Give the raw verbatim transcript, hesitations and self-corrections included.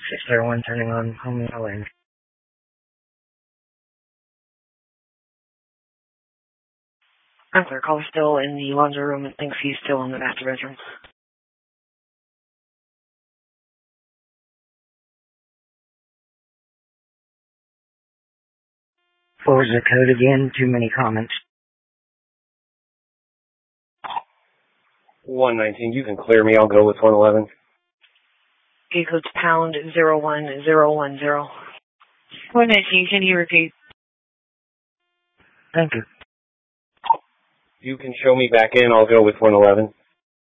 six zero one turning on home lane. I'm clear. Caller still in the laundry room and thinks he's still in the master bedroom. What was the code again? Too many comments. one nineteen, you can clear me. I'll go with one eleven. Okay, code's pound zero one zero one zero. one nineteen, can you repeat? Thank you. You can show me back in. I'll go with one eleven.